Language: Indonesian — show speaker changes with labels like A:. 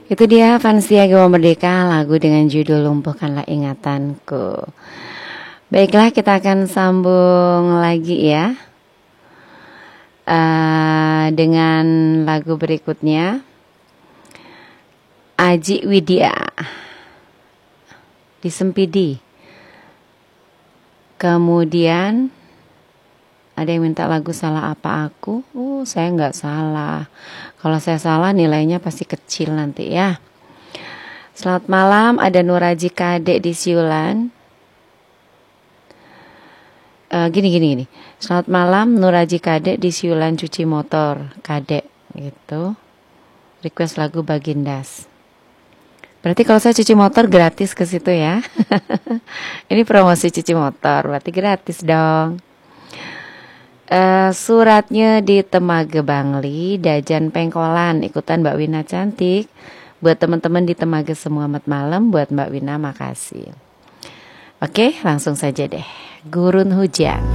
A: Itu dia Vansia Gawa Merdeka, lagu dengan judul Lumpuhkanlah Ingatanku. Baiklah, kita akan sambung lagi ya dengan lagu berikutnya, Aji Widya di Sempidi. Kemudian ada yang minta lagu Salah Apa Aku. Saya nggak salah. Kalau saya salah nilainya pasti kecil nanti ya. Selamat malam, ada Nuraji Kadek di Siulan. Gini. Selamat malam, Nuraji Kadek di Siulan cuci motor. Kadek gitu. Request lagu Bagindas. Berarti kalau saya cuci motor gratis ke situ ya. Ini promosi cuci motor, berarti gratis dong. Suratnya di Temaga Bangli, Dajan Pengkolan, ikutan Mbak Wina cantik. Buat teman-teman di Temaga semua, selamat malam. Buat Mbak Wina, makasih. Oke, langsung saja deh. Gurun Hujan.